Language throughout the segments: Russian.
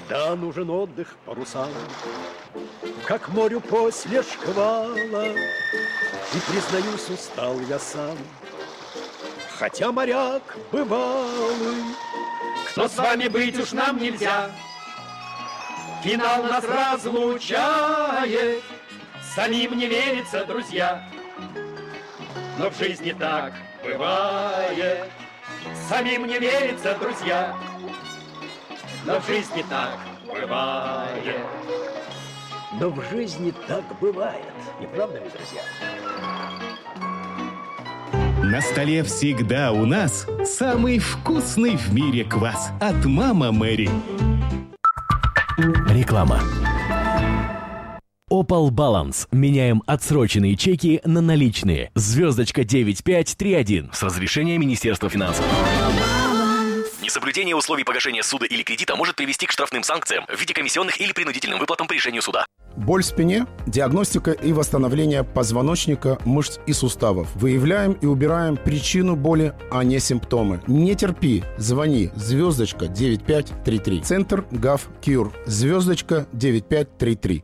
когда нужен отдых парусам, как морю после шквала. И, признаюсь, устал я сам, хотя моряк бывалый. Но с вами быть уж нам нельзя, финал нас разлучает. Самим не верится, друзья, но в жизни так бывает. Самим не верится, друзья, но в жизни так бывает. Но в жизни так бывает, не правда ли, друзья? На столе всегда у нас самый вкусный в мире квас от «Мама Мэри». Реклама. Opal Balance. Меняем отсроченные чеки на наличные. Звездочка 9531. С разрешения Министерства финансов. Несоблюдение условий погашения суда или кредита может привести к штрафным санкциям в виде комиссионных или принудительным выплатам по решению суда. Боль в спине, диагностика и восстановление позвоночника, мышц и суставов. Выявляем и убираем причину боли, а не симптомы. Не терпи, звони, звездочка 9533. Центр ГАВ Кьюр, звездочка 9533.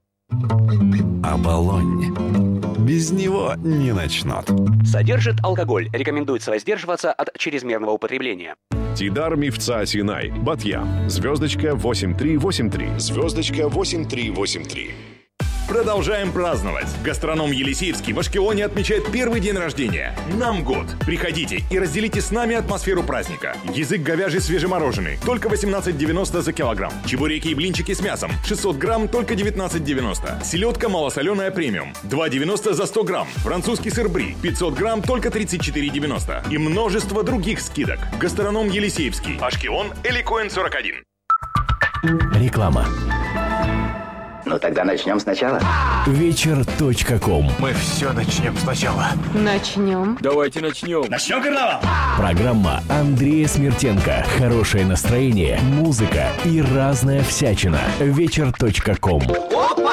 Оболонь. Без него не начнут. Содержит алкоголь. Рекомендуется воздерживаться от чрезмерного употребления. Тидар Мифца Синай, Батьям, звездочка 8383. Звездочка 8383. Продолжаем праздновать. Гастроном Елисеевский в Ашкелоне отмечает первый день рождения. Нам год. Приходите и разделите с нами атмосферу праздника. Язык говяжий свежемороженый. Только 18,90 за килограмм. Чебуреки и блинчики с мясом. 600 грамм, только 19,90. Селедка малосоленая премиум. 2,90 за 100 грамм. Французский сыр бри. 500 грамм, только 34,90. И множество других скидок. Гастроном Елисеевский. Ашкелон, Эликоин 41. Реклама. Ну тогда начнем сначала. Вечер.ком. Мы все начнем сначала. Начнем. Давайте начнем. Начнем, карнавал! Программа Андрея Смертенко. Хорошее настроение, музыка и разная всячина. Вечер.ком.